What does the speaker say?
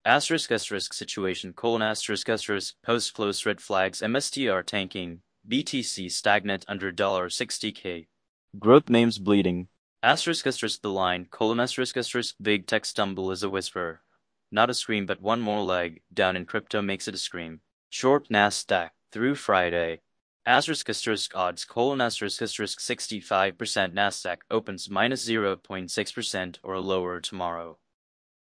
Asterisk asterisk situation colon asterisk asterisk post close red flags MSTR tanking BTC stagnant under $60K. Growth names bleeding. Asterisk asterisk the line colon asterisk asterisk big tech stumble is a whisper. Not a scream but one more leg down in crypto makes it a scream. Short Nasdaq through Friday. Asterisk asterisk odds colon asterisk asterisk 65% Nasdaq opens minus 0.6% or lower tomorrow.